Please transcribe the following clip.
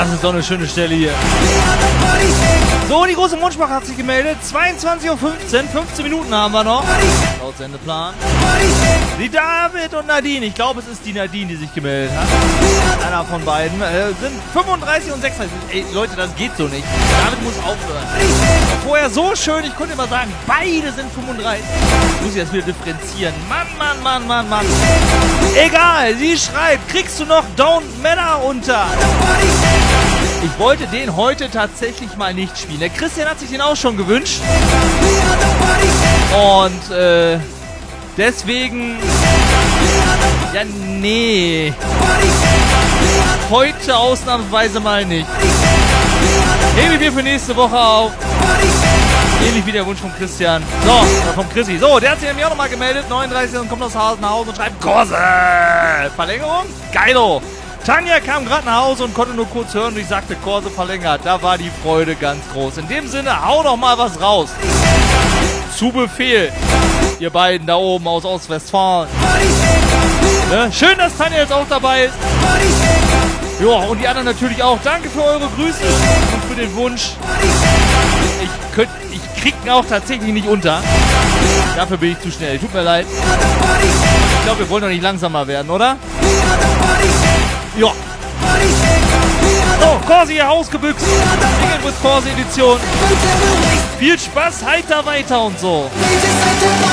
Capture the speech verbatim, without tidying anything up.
Das ist doch eine schöne Stelle hier. So, die große Mundsprache hat sich gemeldet. zweiundzwanzig Uhr fünfzehn, fünfzehn Minuten haben wir noch. Laut Sendeplan. Die David und Nadine. Ich glaube, es ist die Nadine, die sich gemeldet hat. Einer von beiden. Äh, sind fünfunddreißig und sechsunddreißig. Ey, Leute, das geht so nicht. David muss aufhören. Vorher so schön, ich konnte immer sagen, beide sind fünfunddreißig. Ich muss ich das wieder differenzieren. Mann, Mann, Mann, Mann, Mann. Egal, sie schreibt, kriegst du noch Don't Matter unter? Ich wollte den heute tatsächlich mal nicht spielen. Der Christian hat sich den auch schon gewünscht. Und äh, deswegen... Ja, nee. Heute ausnahmsweise mal nicht. Heben wir für nächste Woche auf. Ähnlich wie der Wunsch von Christian. So, oder vom Chrissy. So, der hat sich nämlich auch nochmal gemeldet. neununddreißig und kommt aus Hause nach Hause und schreibt Kurse. Verlängerung? Geilo. Tanja kam gerade nach Hause und konnte nur kurz hören und ich sagte, Kurse verlängert. Da war die Freude ganz groß. In dem Sinne, hau doch mal was raus. Zu Befehl. Ihr beiden da oben aus Ostwestfalen. Ne? Schön, dass Tanja jetzt auch dabei ist. Ja, und die anderen natürlich auch. Danke für eure Grüße und für den Wunsch. Ich, könnt, ich krieg ihn auch tatsächlich nicht unter. Dafür bin ich zu schnell. Tut mir leid. Ich glaube, wir wollen doch nicht langsamer werden, oder? Ja. So, Corsi hier ausgebüxt. Single with Corsi Edition. Viel Spaß, heiter weiter und so.